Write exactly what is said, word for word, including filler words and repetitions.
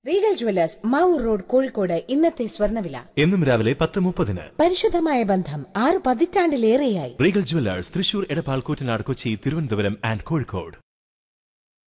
Regal jewellers Mavoor road Kozhikode ഇന്നത്തെ സ്വർണ്ണവില എന്നും രാവിലെ പത്ത് മുപ്പതിന്. പരിശുദ്ധമായ ബന്ധം ആറ് പതിറ്റാണ്ടിലേറെയായി. Regal jewellers Thrissur, Edappal, Koottanad, Kochi, Thiruvananthapuram and Kozhikode.